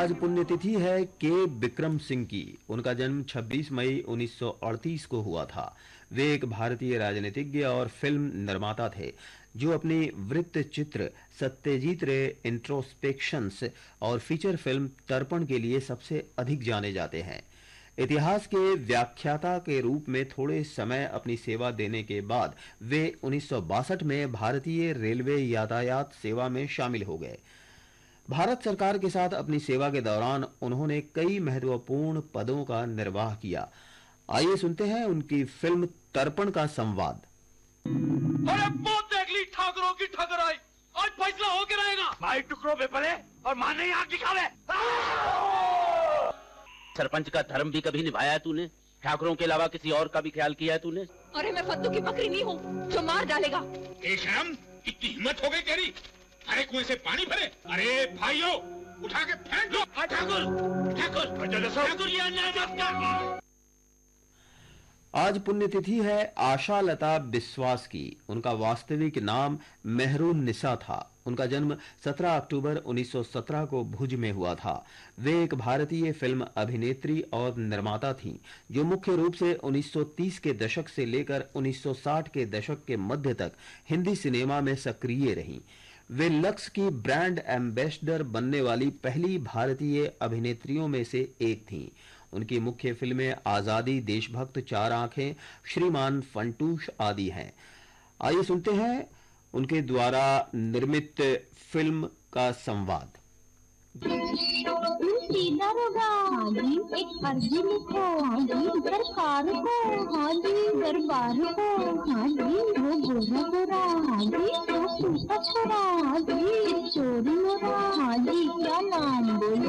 आज पुण्यतिथि है के विक्रम सिंह की। उनका जन्म 26 मई 1938 को हुआ था। वे एक भारतीय राजनीतिज्ञ और फिल्म निर्माता थे जो अपनी वृत्त चित्र सत्यजीत रे इंट्रोस्पेक्शंस और फीचर फिल्म तर्पण के लिए सबसे अधिक जाने जाते हैं। इतिहास के व्याख्याता के रूप में थोड़े समय अपनी सेवा देने के बाद वे 1962 में भारतीय रेलवे यातायात सेवा में शामिल हो गए। भारत सरकार के साथ अपनी सेवा के दौरान उन्होंने कई महत्वपूर्ण पदों का निर्वाह किया। आइए सुनते हैं उनकी फिल्म तर्पण का संवाद। अरे बहुत देख ली ठाकरों की ठकर आई, आज फैसला हो के रहेगा। भाई टुकड़ों पे पड़े और मां नहीं आग दिखावे। सरपंच का धर्म भी कभी निभाया है तूने? ठाकरों के अलावा किसी और का भी ख्याल किया है तूने? अरे मैं फद्दू की बकरी नहीं हूँ जो मार डालेगा। श्याम, कितनी हिम्मत हो गई तेरी? अरे कुएं से पानी भरे। अरे भाइयों, उठा के फेंक दो। ठाकुर ठाकुर ठाकुर, ये अन्याय मत कर। आज पुण्यतिथि है आशा लता बिस्वास की। उनका वास्तविक नाम मेहरुन्निसा था। उनका जन्म 17 अक्टूबर 1917 को भुज में हुआ था। वे एक भारतीय फिल्म अभिनेत्री और निर्माता थीं जो मुख्य रूप से 1930 के दशक से लेकर 1960 के दशक के मध्य तक हिंदी सिनेमा में सक्रिय रहीं। वे लक्स की ब्रांड एम्बेसडर बनने वाली पहली भारतीय अभिनेत्रियों में से एक थीं। उनकी मुख्य फिल्में आजादी, देशभक्त, चार आंखें, श्रीमान फंटूश आदि हैं। आइए सुनते हैं उनके द्वारा निर्मित फिल्म का संवाद। दारोगा हाजी, एक अर्जी लिखो हाजी, सरकार को हाजी, दरबार को हाजी, वो गोरा गोरा हाजी, वो सूखा छोरा हाजी, चोरी मोरा हाजी, क्या नाम बोलो।